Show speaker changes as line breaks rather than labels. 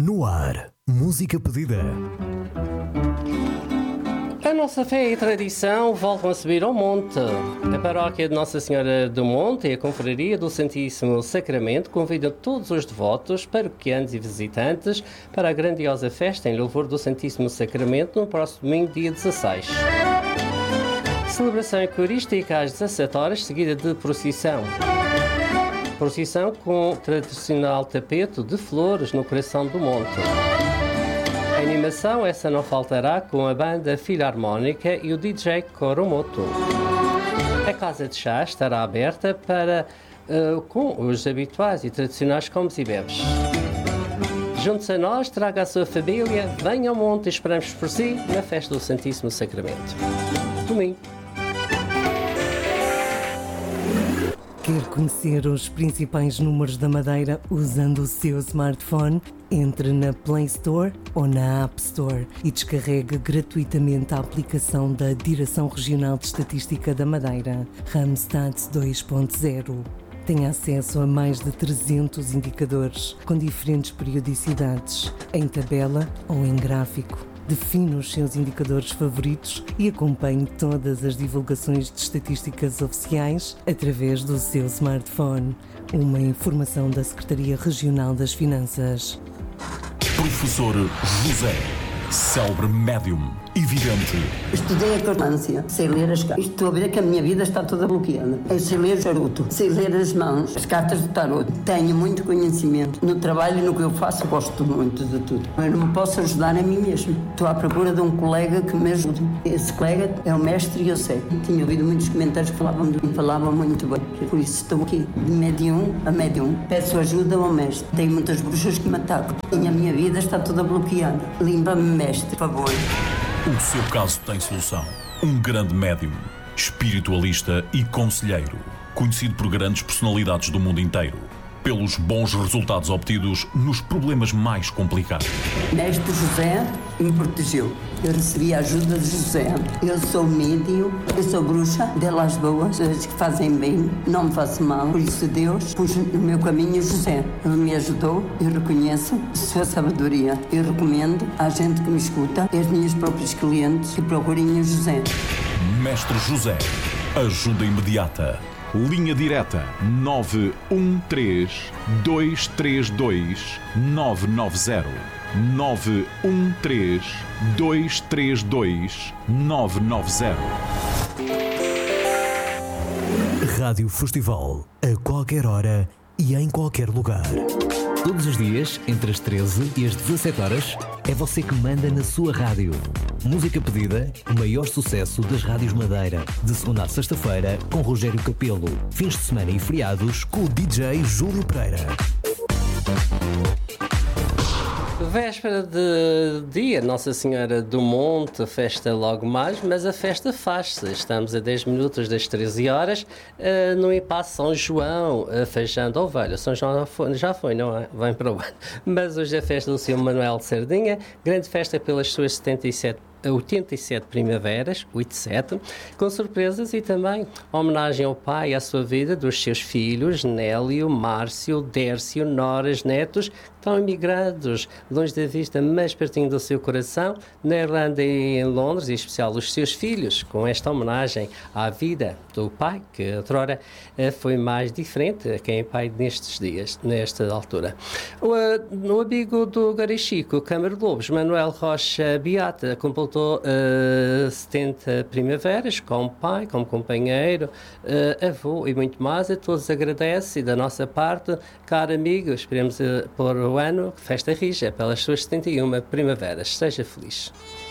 No ar, música pedida.
A nossa fé e tradição voltam a subir ao monte. A paróquia de Nossa Senhora do Monte e a Confraria do Santíssimo Sacramento convidam todos os devotos, paroquianos e visitantes para a grandiosa festa em louvor do Santíssimo Sacramento no próximo domingo, dia 16. Celebração eucarística às 17 horas, seguida de procissão. Procissão com o tradicional tapete de flores no coração do monte. A animação, essa não faltará, com a banda filarmónica e o DJ Coromoto. A casa de chá estará aberta para com os habituais e tradicionais comes e bebes. Junte-se a nós, traga a sua família, venha ao monte e esperamos por si na festa do Santíssimo Sacramento. Domingo.
Quer conhecer os principais números da Madeira usando o seu smartphone? Entre na Play Store ou na App Store e descarregue gratuitamente a aplicação da Direção Regional de Estatística da Madeira, Randstad 2.0. Tenha acesso a mais de 300 indicadores com diferentes periodicidades, em tabela ou em gráfico. Define os seus indicadores favoritos e acompanhe todas as divulgações de estatísticas oficiais através do seu smartphone. Uma informação da Secretaria Regional das Finanças.
Professor José, célebre médium e vidente.
Estudei a cartância, sei ler as cartas. Estou a ver que a minha vida está toda bloqueada. Eu sei ler o charuto, sei ler as mãos, as cartas do tarot. Tenho muito conhecimento. No trabalho e no que eu faço, gosto muito de tudo. Eu não me posso ajudar a mim mesmo. Estou à procura de um colega que me ajude. Esse colega é o mestre e eu sei. Tinha ouvido muitos comentários que falavam de mim, falavam muito bem. Por isso estou aqui, de médium a médium. Peço ajuda ao mestre. Tenho muitas bruxas que me atacam. E a minha vida está toda bloqueada. Limpa-me, mestre, por favor.
O seu caso tem solução. Um grande médium, espiritualista e conselheiro, conhecido por grandes personalidades do mundo inteiro, pelos bons resultados obtidos nos problemas mais complicados.
Mestre José me protegeu. Eu recebi a ajuda de José. Eu sou médium, eu sou bruxa, delas boas, as que fazem bem, não me faço mal. Por isso Deus pôs no meu caminho José. Ele me ajudou, eu reconheço a sua sabedoria. Eu recomendo à gente que me escuta, às minhas próprias clientes, que procurem o José.
Mestre José, ajuda imediata.
Linha direta 913-232-990. 913-232-990. Rádio Festival, a qualquer hora e em qualquer lugar.
Todos os dias, entre as 13 e as 17 horas, é você que manda na sua rádio. Música pedida, o maior sucesso das rádios Madeira. De segunda a sexta-feira, com Rogério Capelo. Fins de semana e feriados, com o DJ Júlio Pereira.
Véspera de dia Nossa Senhora do Monte, festa logo mais, mas a festa faz-se. Estamos a 10 minutos das 13 horas no impasse São João, fechando a ovelha. São João já foi, não é? Vem para o ano. Mas hoje é a festa do Sr. Manuel de Sardinha, grande festa pelas suas 87 primaveras, 87, com surpresas e também homenagem ao pai e à sua vida dos seus filhos, Nélio, Márcio, Dércio, Noras, netos, que estão emigrados, longe da vista, mas pertinho do seu coração, na Irlanda e em Londres, e em especial os seus filhos, com esta homenagem à vida do pai, que outrora foi mais diferente a quem é pai nestes dias, nesta altura. O amigo do Garichico, Câmara de Lobos, Manuel Rocha Beata, completou 70 primaveras, como pai, como companheiro, avô e muito mais. A todos agradece e da nossa parte, caro amigo, esperemos por o ano, festa rija pelas suas 71 primaveras. Seja feliz.